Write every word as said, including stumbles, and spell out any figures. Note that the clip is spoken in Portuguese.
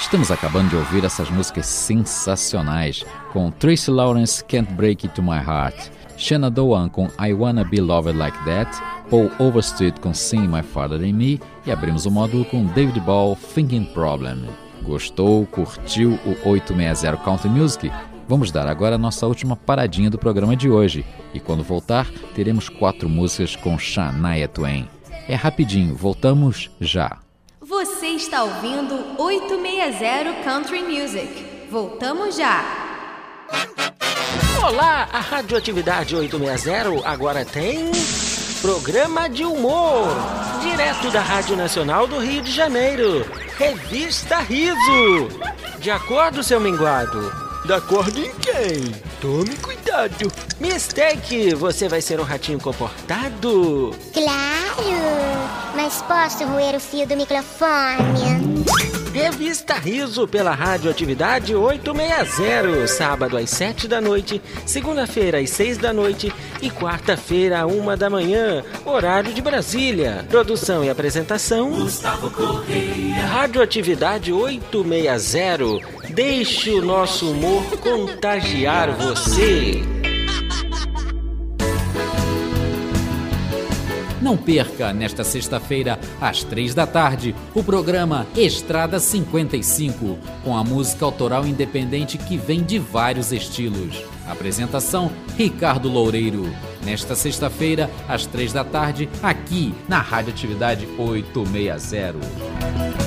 Estamos acabando de ouvir essas músicas sensacionais, com Tracy Lawrence, Can't Break It To My Heart, Shanna Doan com I Wanna Be Loved Like That, Paul Overstreet com Seeing My Father in Me e abrimos o módulo com David Ball, Thinking Problem. Gostou? Curtiu o oito seis zero Country Music? Vamos dar agora a nossa última paradinha do programa de hoje e quando voltar teremos quatro músicas com Shania Twain. É rapidinho, voltamos já. Você está ouvindo oito seis zero Country Music. Voltamos já. Olá, a Radioatividade oito seis zero agora tem programa de humor, direto da Rádio Nacional do Rio de Janeiro, Revista Riso. De acordo, seu minguado? De acordo em quem? Tome cuidado. Mistake, você vai ser um ratinho comportado? Claro, mas posso roer o fio do microfone? Revista Riso pela Radioatividade oito seis zero, sábado às sete da noite, segunda-feira às seis da noite e quarta-feira à uma da manhã, horário de Brasília. Produção e apresentação Gustavo Correia. Radioatividade oito seis zero, deixe o nosso humor contagiar você. Não perca, nesta sexta-feira, às três da tarde, o programa Estrada cinquenta e cinco, com a música autoral independente que vem de vários estilos. Apresentação, Ricardo Loureiro. Nesta sexta-feira, às três da tarde, aqui na Radioatividade oito seis zero.